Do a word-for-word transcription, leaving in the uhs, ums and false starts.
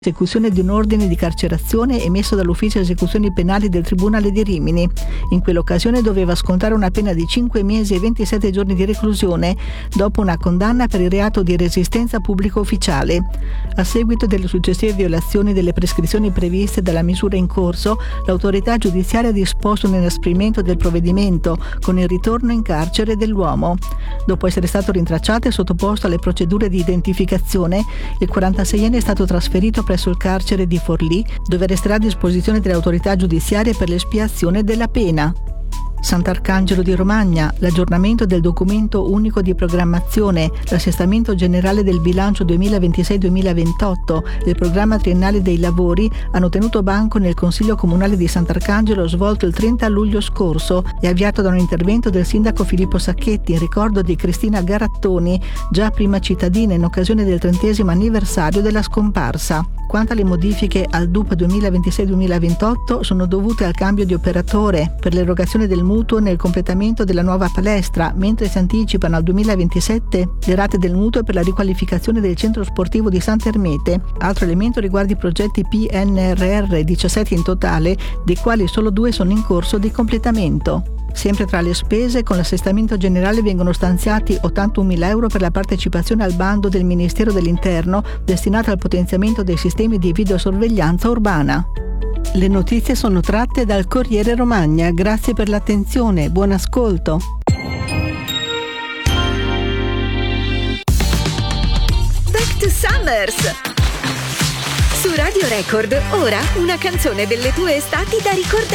esecuzione di un ordine di carcerazione emesso dall'Ufficio Esecuzioni Penali del Tribunale di Rimini. In quell'occasione doveva scontare una pena di cinque mesi e ventisette giorni di reclusione dopo una condanna per il reato di resistenza pubblico ufficiale. A seguito delle successive violazioni delle prescrizioni previste dalla misura in corso, l'autorità giudiziaria ha disposto un inasprimento del provvedimento con il ritorno in carcere dell'uomo. Dopo essere stato rintracciato e sottoposto alle procedure di identificazione, il quarantaseienne è stato trasferito presso il carcere di Forlì, dove resterà a disposizione delle autorità giudiziarie per l'espiazione della pena. Sant'Arcangelo di Romagna, l'aggiornamento del documento unico di programmazione, l'assestamento generale del bilancio duemilaventisei duemilaventotto e il programma triennale dei lavori hanno tenuto banco nel Consiglio Comunale di Sant'Arcangelo svolto il trenta luglio scorso e avviato da un intervento del sindaco Filippo Sacchetti in ricordo di Cristina Garattoni, già prima cittadina in occasione del trentesimo anniversario della scomparsa. Quanto alle modifiche al D U P duemilaventisei duemilaventotto sono dovute al cambio di operatore per l'erogazione del mutuo nel completamento della nuova palestra, mentre si anticipano al duemilaventisette le rate del mutuo per la riqualificazione del centro sportivo di Sant'Ermete. Altro elemento riguarda i progetti P N R R, diciassette in totale, dei quali solo due sono in corso di completamento. Sempre tra le spese, con l'assestamento generale vengono stanziati ottantunomila euro per la partecipazione al bando del Ministero dell'Interno destinato al potenziamento dei sistemi di videosorveglianza urbana. Le notizie sono tratte dal Corriere Romagna. Grazie per l'attenzione. Buon ascolto. Back to Summers! Su Radio Record, ora una canzone delle tue estati da ricordare.